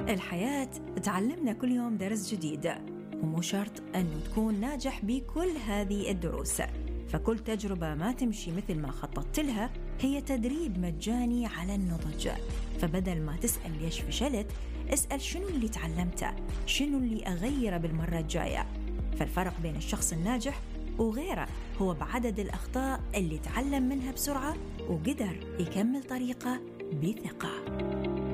الحياة تعلمنا كل يوم درس جديد، ومو شرط أنه تكون ناجح بكل هذه الدروس. فكل تجربة ما تمشي مثل ما خططت لها هي تدريب مجاني على النضج. فبدل ما تسأل ليش فشلت، اسأل شنو اللي تعلمته، شنو اللي أغيره بالمرة الجاية. فالفرق بين الشخص الناجح وغيره هو بعدد الأخطاء اللي تعلم منها بسرعة وقدر يكمل طريقه بثقة.